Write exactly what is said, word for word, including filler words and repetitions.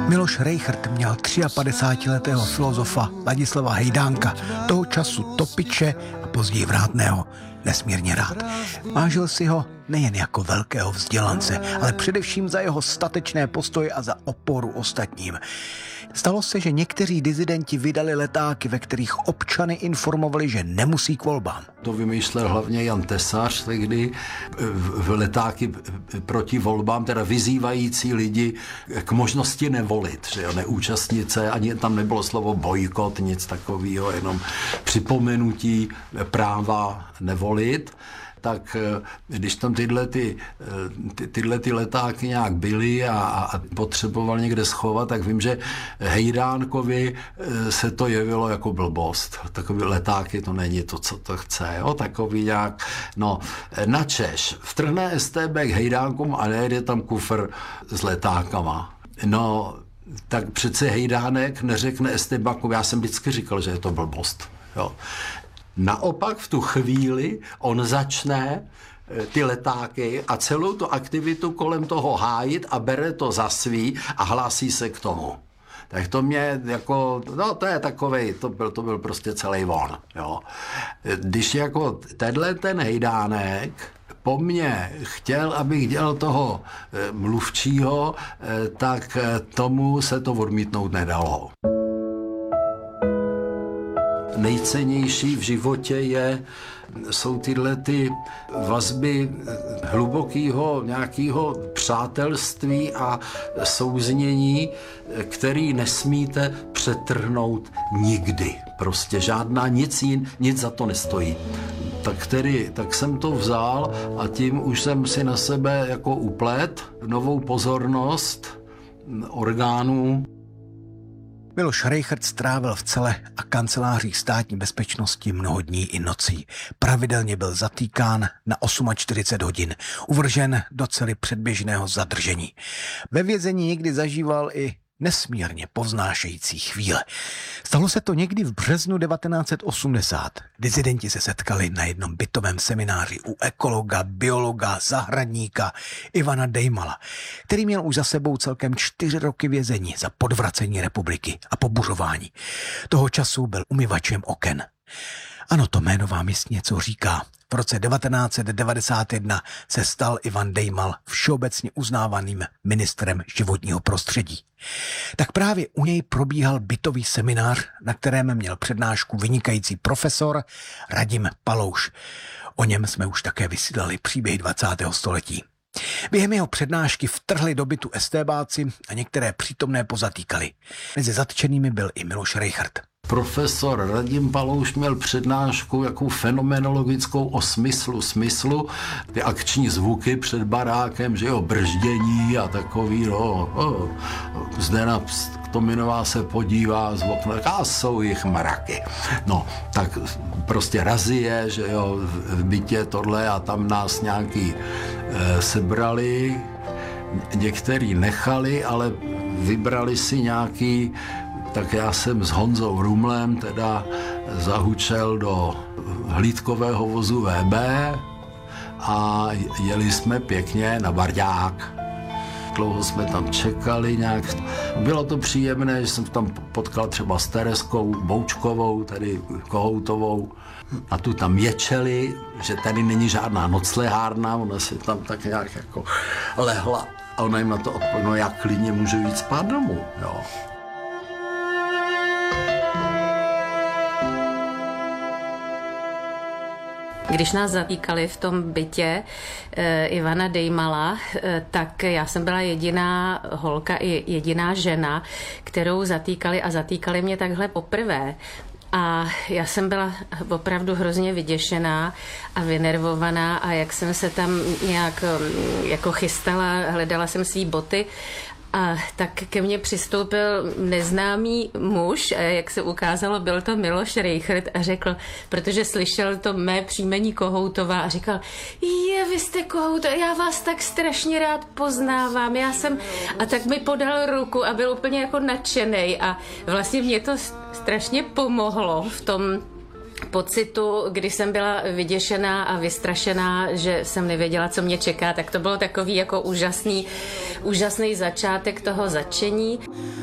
Miloš Rejchrt měl padesátitříletého filozofa Ladislava Hejdánka, toho času topiče a později vrátného, nesmírně rád. Vážil si ho nejen jako velkého vzdělance, ale především za jeho statečné postoje a za oporu ostatním. Stalo se, že někteří dizidenti vydali letáky, ve kterých občany informovali, že nemusí k volbám. To vymýšlel hlavně Jan Tesař tehdy, v letáky proti volbám, teda vyzývající lidi k možnosti nevolit, že jo, neúčastnit se, ani tam nebylo slovo bojkot, nic takového, jenom připomenutí práva nevolit. Tak když tam tyhle, ty, ty, tyhle ty letáky nějak byly a, a potřeboval někde schovat, tak vím, že Hejdánkovi se to jevilo jako blbost. Takový letáky, to není to, co to chce. Jo? Takový nějak, no, načež vtrhne es té bé k Hejdánkům a nejde tam kufr s letákama. No, tak přece Hejdánek neřekne estébákům, já jsem vždycky říkal, že je to blbost. Jo? Naopak v tu chvíli on začne ty letáky a celou tu aktivitu kolem toho hájit a bere to za svý a hlásí se k tomu. Tak to mě jako, no to je takovej, to byl, to byl prostě celý on, jo. Když jako tenhle ten Hejdánek po mně chtěl, abych dělal toho mluvčího, tak tomu se to odmítnout nedalo. Nejcennější v životě je, jsou tyhle ty vazby hlubokého nějakého přátelství a souznění, který nesmíte přetrhnout nikdy. Prostě žádná, nic jin, nic za to nestojí. Tak, tedy, tak jsem to vzal a tím už jsem si na sebe jako uplet novou pozornost orgánů. Miloš Rejchrt strávil v cele a kancelářích státní bezpečnosti mnoho dní i nocí. Pravidelně byl zatýkán na čtyřicet osm hodin, uvržen do cely předběžného zadržení. Ve vězení někdy zažíval i nesmírně povznášející chvíle. Stalo se to někdy v březnu devatenáct set osmdesát. Dizidenti se setkali na jednom bytovém semináři u ekologa, biologa, zahradníka Ivana Dejmala, který měl už za sebou celkem čtyři roky vězení za podvracení republiky a pobuřování. Toho času byl umyvačem oken. Ano, to jméno vám jistě něco říká. V roce devatenáct set devadesát jedna se stal Ivan Dejmal všeobecně uznávaným ministrem životního prostředí. Tak právě u něj probíhal bytový seminář, na kterém měl přednášku vynikající profesor Radim Palouš. O něm jsme už také vysílali příběhy dvacátého století. Během jeho přednášky vtrhli do bytu estébáci a některé přítomné pozatýkali. Mezi zatčenými byl i Miloš Rejchrt. Profesor Radim Palouš měl přednášku jakou fenomenologickou o smyslu, smyslu, ty akční zvuky před barákem, že jo, brždění a takový, no, oh, Zdena Tominová se podívá z okna, a jsou jich mraky. No, tak prostě razie, že jo, v bytě tohle a tam nás nějaký e, sebrali, některý nechali, ale vybrali si nějaký. Tak já jsem s Honzou Rumlem teda zahučel do hlídkového vozu vé bé a jeli jsme pěkně na Bardák. Dlouho jsme tam čekali nějak. Bylo to příjemné, že jsem tam potkal třeba s Tereskou Boučkovou, tedy Kohoutovou. A tu tam ječeli, že tady není žádná noclehárna, ona si tam tak nějak jako lehla. A ona jim na to odpověděla, no já klidně můžu jít spát domů, jo. Když nás zatýkali v tom bytě e, Ivana Dejmala, e, tak já jsem byla jediná holka i jediná žena, kterou zatýkali a zatýkali mě takhle poprvé. A já jsem byla opravdu hrozně vyděšená a vynervovaná a jak jsem se tam nějak jako chystala, hledala jsem svý boty, a tak ke mně přistoupil neznámý muž, a jak se ukázalo, byl to Miloš Rejchrt a řekl, protože slyšel to mé příjmení Kohoutová a říkal, je, vy jste Kohoutová, já vás tak strašně rád poznávám, já jsem, a tak mi podal ruku a byl úplně jako nadšenej a vlastně mě to strašně pomohlo v tom pocitu, kdy jsem byla vyděšená a vystrašená, že jsem nevěděla, co mě čeká, tak to bylo takový jako úžasný, úžasný začátek toho zatčení.